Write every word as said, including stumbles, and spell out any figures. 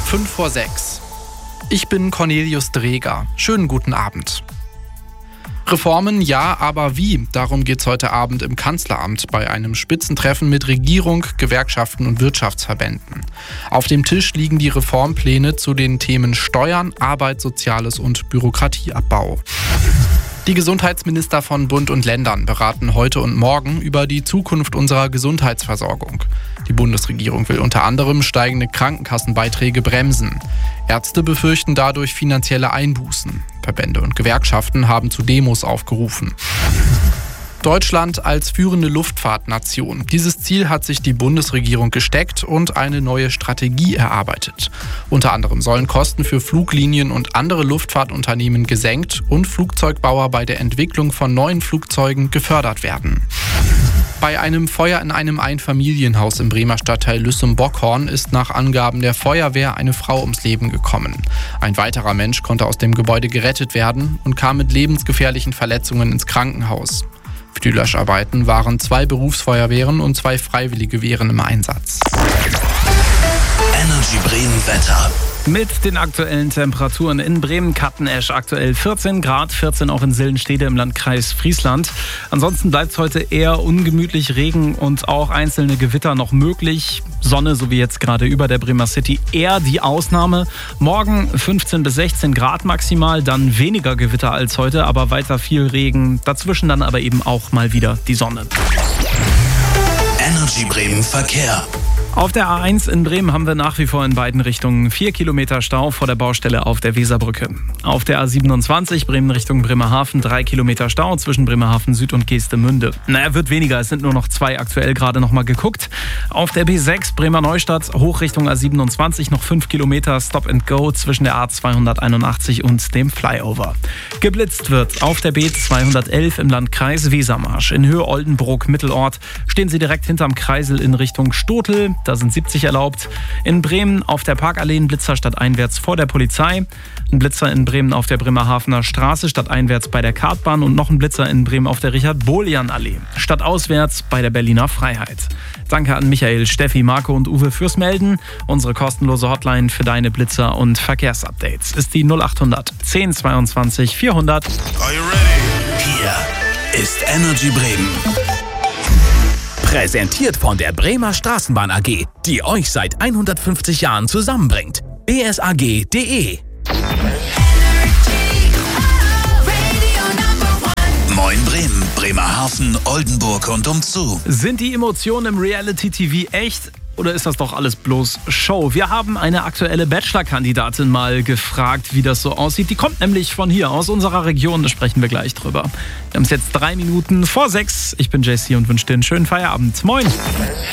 fünf vor sechs. Ich bin Cornelius Dreger. Schönen guten Abend. Reformen ja, aber wie? Darum geht's heute Abend im Kanzleramt bei einem Spitzentreffen mit Regierung, Gewerkschaften und Wirtschaftsverbänden. Auf dem Tisch liegen die Reformpläne zu den Themen Steuern, Arbeit, Soziales und Bürokratieabbau. Die Gesundheitsminister von Bund und Ländern beraten heute und morgen über die Zukunft unserer Gesundheitsversorgung. Die Bundesregierung will unter anderem steigende Krankenkassenbeiträge bremsen. Ärzte befürchten dadurch finanzielle Einbußen. Verbände und Gewerkschaften haben zu Demos aufgerufen. Deutschland als führende Luftfahrtnation. Dieses Ziel hat sich die Bundesregierung gesteckt und eine neue Strategie erarbeitet. Unter anderem sollen Kosten für Fluglinien und andere Luftfahrtunternehmen gesenkt und Flugzeugbauer bei der Entwicklung von neuen Flugzeugen gefördert werden. Bei einem Feuer in einem Einfamilienhaus im Bremer Stadtteil Lüssum-Bockhorn ist nach Angaben der Feuerwehr eine Frau ums Leben gekommen. Ein weiterer Mensch konnte aus dem Gebäude gerettet werden und kam mit lebensgefährlichen Verletzungen ins Krankenhaus. Für die Löscharbeiten waren zwei Berufsfeuerwehren und zwei Freiwillige Wehren im Einsatz. Energy Bremen Wetter. Mit den aktuellen Temperaturen in Bremen, Kattenesch aktuell vierzehn Grad, vierzehn auch in Sillenstede im Landkreis Friesland. Ansonsten bleibt es heute eher ungemütlich, Regen und auch einzelne Gewitter noch möglich. Sonne, so wie jetzt gerade über der Bremer City, eher die Ausnahme. Morgen fünfzehn bis sechzehn Grad maximal, dann weniger Gewitter als heute, aber weiter viel Regen. Dazwischen dann aber eben auch mal wieder die Sonne. Energy Bremen Verkehr. Auf der A eins in Bremen haben wir nach wie vor in beiden Richtungen vier Kilometer Stau vor der Baustelle auf der Weserbrücke. Auf der A siebenundzwanzig Bremen Richtung Bremerhaven drei Kilometer Stau zwischen Bremerhaven Süd und Geestemünde. Naja, wird weniger, es sind nur noch zwei aktuell gerade noch mal geguckt. Auf der B sechs Bremer Neustadt hoch Richtung A siebenundzwanzig noch fünf Kilometer Stop and Go zwischen der A zweihunderteinundachtzig und dem Flyover. Geblitzt wird auf der B zweihundertelf im Landkreis Wesermarsch. In Höhe Oldenburg-Mittelort stehen Sie direkt hinterm Kreisel in Richtung Stotel. Da sind siebzig erlaubt. In Bremen auf der Parkallee ein Blitzer stadteinwärts vor der Polizei. Ein Blitzer in Bremen auf der Bremerhavener Straße stadteinwärts bei der Kartbahn und noch ein Blitzer in Bremen auf der Richard-Bolian-Allee. Stadtauswärts bei der Berliner Freiheit. Danke an Michael, Steffi, Marco und Uwe fürs Melden. Unsere kostenlose Hotline für deine Blitzer und Verkehrsupdates ist die null achthundert zehn zweiundzwanzig vierhundert. Are you ready? Hier ist Energy Bremen. Präsentiert von der Bremer Straßenbahn A G, die euch seit hundertfünfzig Jahren zusammenbringt. b s a g punkt d e. Moin Bremen, Bremerhaven, Oldenburg und umzu. Sind die Emotionen im Reality-T V echt? Oder ist das doch alles bloß Show? Wir haben eine aktuelle Bachelor-Kandidatin mal gefragt, wie das so aussieht. Die kommt nämlich von hier, aus unserer Region. Da sprechen wir gleich drüber. Wir haben es jetzt drei Minuten vor sechs. Ich bin J C und wünsche dir einen schönen Feierabend. Moin!